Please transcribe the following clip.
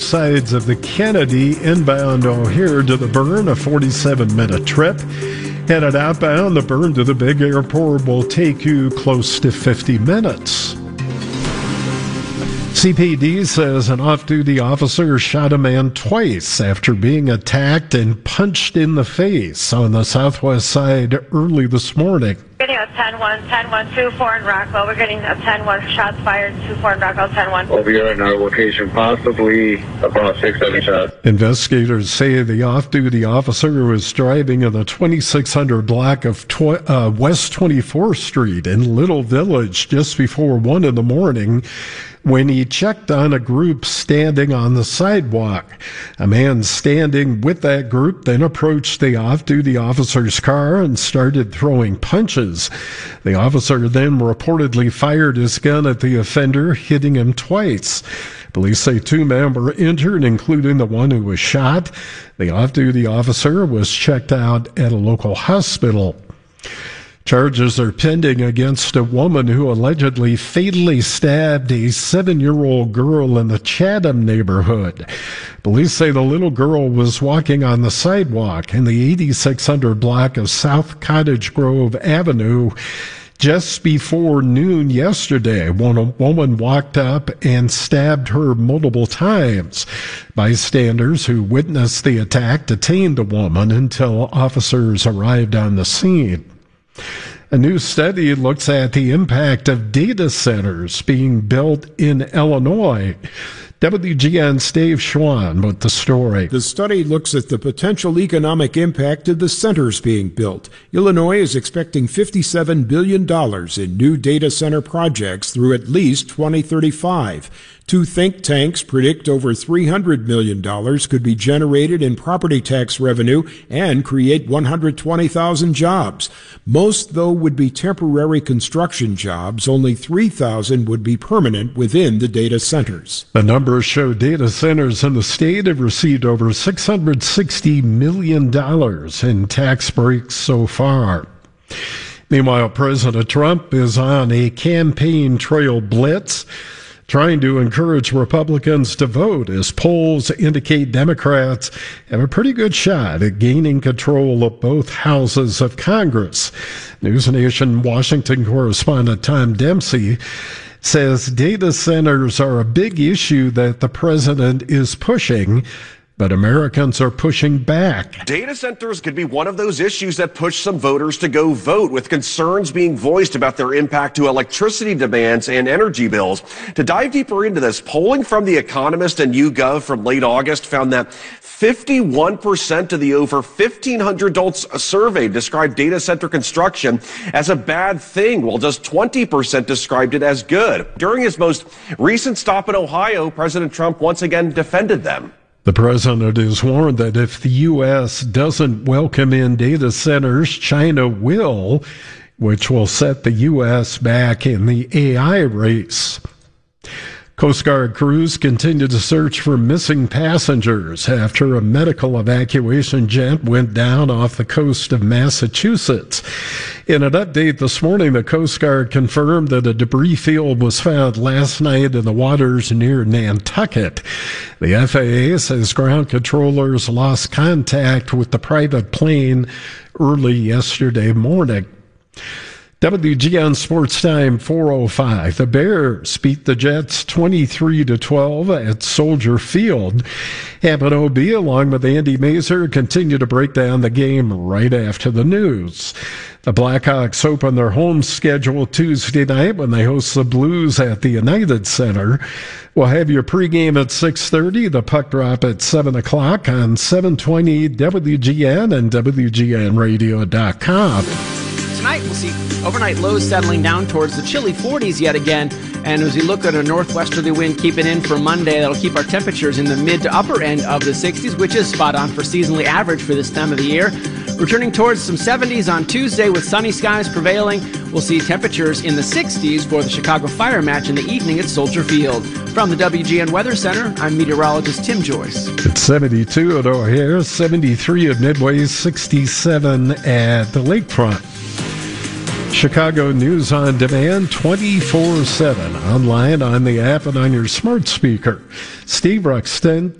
sides of the Kennedy inbound O'Hare to the Burn, a 47-minute trip. Headed outbound, the Burn to the big airport will take you close to 50 minutes. CPD says an off-duty officer shot a man twice after being attacked and punched in the face on the southwest side early this morning. We're getting a 10-1, 10-1-2-4 in Rockwell. We're getting a 10-1 shots fired, 2-4 in Rockwell, 10-1. Over here in our location, possibly about 6-7 shots. Investigators say the off-duty officer was driving in the 2600 block of West 24th Street in Little Village just before 1 in the morning when he checked on a group standing on the sidewalk. A man standing with that group then approached the off-duty officer's car and started throwing punches. The officer then reportedly fired his gun at the offender, hitting him twice. Police say 2 men were injured, including the one who was shot. The off-duty officer was checked out at a local hospital. Charges are pending against a woman who allegedly fatally stabbed a 7-year-old girl in the Chatham neighborhood. Police say the little girl was walking on the sidewalk in the 8600 block of South Cottage Grove Avenue just before noon yesterday, when a woman walked up and stabbed her multiple times. Bystanders who witnessed the attack detained the woman until officers arrived on the scene. A new study looks at the impact of data centers being built in Illinois. WGN's Dave Schwann with the story. The study looks at the potential economic impact of the centers being built. Illinois is expecting $57 billion in new data center projects through at least 2035. 2 think tanks predict over $300 million could be generated in property tax revenue and create 120,000 jobs. Most, though, would be temporary construction jobs. Only 3,000 would be permanent within the data centers. The numbers show data centers in the state have received over $660 million in tax breaks so far. Meanwhile, President Trump is on a campaign trail blitz, trying to encourage Republicans to vote, as polls indicate Democrats have a pretty good shot at gaining control of both houses of Congress. News Nation Washington correspondent Tom Dempsey says data centers are a big issue that the president is pushing, but Americans are pushing back. Data centers could be one of those issues that push some voters to go vote, with concerns being voiced about their impact to electricity demands and energy bills. To dive deeper into this, polling from The Economist and YouGov from late August found that 51% of the over 1,500 adults surveyed described data center construction as a bad thing, while just 20% described it as good. During his most recent stop in Ohio, President Trump once again defended them. The president has warned that if the U.S. doesn't welcome in data centers, China will, which will set the U.S. back in the AI race. Coast Guard crews continue to search for missing passengers after a medical evacuation jet went down off the coast of Massachusetts. In an update this morning, the Coast Guard confirmed that a debris field was found last night in the waters near Nantucket. The FAA says ground controllers lost contact with the private plane early yesterday morning. WGN Sports Time 4:05. The Bears beat the Jets 23-12 at Soldier Field. Hampton OB, along with Andy Mazer, continue to break down the game right after the news. The Blackhawks open their home schedule Tuesday night when they host the Blues at the United Center. We'll have your pregame at 6:30, the puck drop at 7 o'clock on 720 WGN and WGNradio.com. Tonight, we'll see overnight lows settling down towards the chilly 40s yet again. And as we look at a northwesterly wind keeping in for Monday, that'll keep our temperatures in the mid to upper end of the 60s, which is spot on for seasonally average for this time of the year. Returning towards some 70s on Tuesday with sunny skies prevailing. We'll see temperatures in the 60s for the Chicago Fire match in the evening at Soldier Field. From the WGN Weather Center, I'm meteorologist Tim Joyce. It's 72 at O'Hare, 73 at Midway, 67 at the Lakefront. Chicago News on Demand 24/7, online, on the app, and on your smart speaker. Steve Ruxton